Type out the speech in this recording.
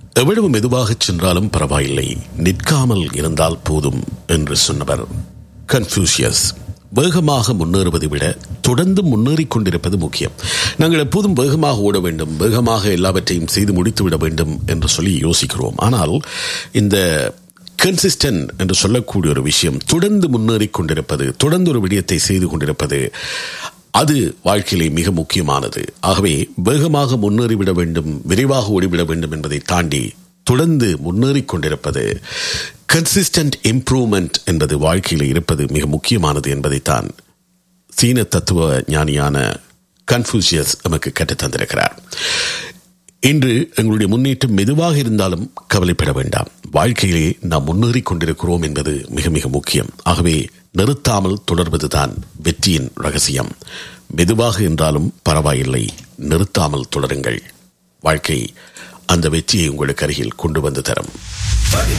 எவ்வளவு மெதுவாகச் சென்றாலும் பரவாயில்லை, நிற்காமல் இருந்தால் போதும் என்று சொன்னவர் கன்ஃபூசியஸ். வேகமாக முன்னேறுவதை விட தொடர்ந்து முன்னேறிக் கொண்டிருப்பது முக்கியம். நாங்கள் எப்போதும் வேகமாக ஓட வேண்டும், வேகமாக எல்லாவற்றையும் செய்து முடித்துவிட வேண்டும் என்று சொல்லி யோசிக்கிறோம். ஆனால் இந்த கன்சிஸ்டன்ட் என்று சொல்லக்கூடிய ஒரு விஷயம், தொடர்ந்து முன்னேறிக் கொண்டிருப்பது, தொடர்ந்து ஒரு விடயத்தை செய்து கொண்டிருப்பது, அது வாழ்க்கையிலே மிக முக்கியமானது. ஆகவே வேகமாக முன்னேறிவிட வேண்டும், விரைவாக ஓடிவிட வேண்டும் என்பதை தாண்டி தொடர்ந்து முன்னேறிக் கொண்டிருப்பது, கன்சிஸ்டன்ட் இம்ப்ரூவ்மெண்ட் என்பது வாழ்க்கையில் இருப்பது மிக முக்கியமானது என்பதைத்தான் சீன தத்துவ ஞானியான கன்ஃபூசியஸ் நமக்கு கற்றுத் தந்திருக்கிறார். இன்று எங்களுடைய முன்னேற்றம் மெதுவாக இருந்தாலும் கவலைப்பட வேண்டாம். வாழ்க்கையிலே நாம் முன்னேறிக் கொண்டிருக்கிறோம் என்பது மிக மிக முக்கியம். ஆகவே நிறுத்தாமல் தொடர்வதுதான் வெற்றியின் ரகசியம். மெதுவாக இருந்தாலும் பரவாயில்லை, நிறுத்தாமல் தொடருங்கள். வாழ்க்கை அந்த வெற்றியை உங்களுக்கு அருகில் கொண்டு வந்து தரும்.